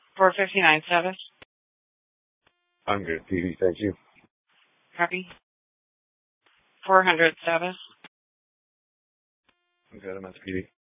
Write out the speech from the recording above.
459 Seventh. I'm good, PD. Thank you. Copy. 400 Seventh. I'm good. I'm at the PD.